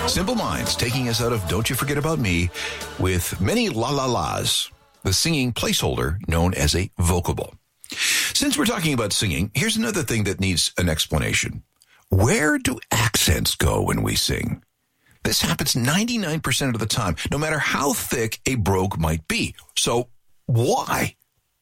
Simple Minds taking us out of Don't You Forget About Me with many la-la-las, the singing placeholder known as a vocable. Since we're talking about singing, here's another thing that needs an explanation. Where do accents go when we sing? This happens 99% of the time, no matter how thick a brogue might be. So why?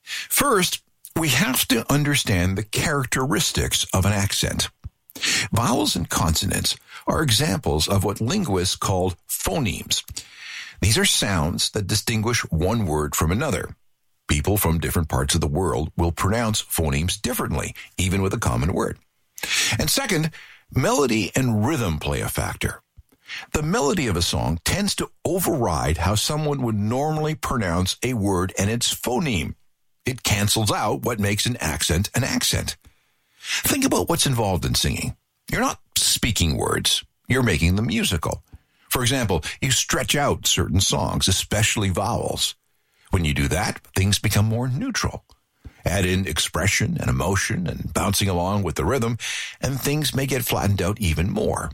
First, we have to understand the characteristics of an accent. Vowels and consonants are examples of what linguists call phonemes. These are sounds that distinguish one word from another. People from different parts of the world will pronounce phonemes differently, even with a common word. And second, melody and rhythm play a factor. The melody of a song tends to override how someone would normally pronounce a word and its phoneme. It cancels out what makes an accent an accent. Think about what's involved in singing. You're not speaking words. You're making them musical. For example, you stretch out certain songs, especially vowels. When you do that, things become more neutral. Add in expression and emotion and bouncing along with the rhythm, and things may get flattened out even more.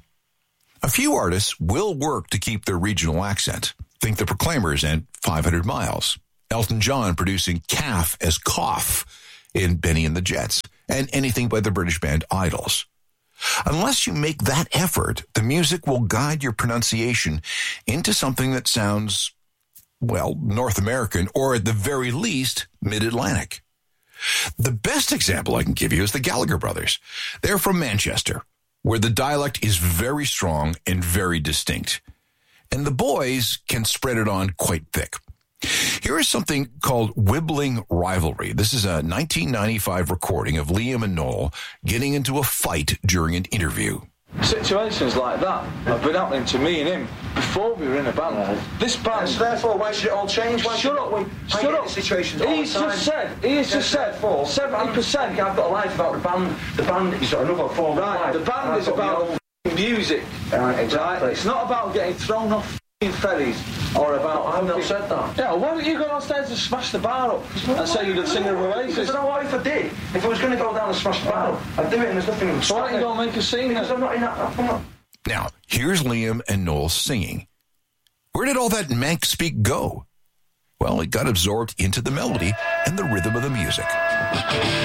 A few artists will work to keep their regional accent. Think the Proclaimers and 500 Miles. Elton John producing calf as cough in Benny and the Jets, and anything by the British band Idols. Unless you make that effort, the music will guide your pronunciation into something that sounds, well, North American, or at the very least, Mid-Atlantic. The best example I can give you is the Gallagher brothers. They're from Manchester, where the dialect is very strong and very distinct. And the boys can spread it on quite thick. Here is something called Wibbling Rivalry. This is a 1995 recording of Liam and Noel getting into a fight during an interview. Situations like that have been happening to me and him before we were in a band. This band... So therefore, why should it all change? Why shut up. Shut up. Situations all the time. He has just said 70%. I've got a life about the band. The band is another form of life. The band is about music. Right, exactly. It's not about getting thrown off ferries or about... I've not said that. Yeah, why don't you go downstairs and smash the bar up and say you're the singer of Oasis? Because I know what if I did. If I was going to go down and smash the bar up, I'd do it and there's nothing... So why don't you go and make a scene? Because I'm not in that... I'm not. Now, here's Liam and Noel singing. Where did all that Manx speak go? Well, it got absorbed into the melody and the rhythm of the music.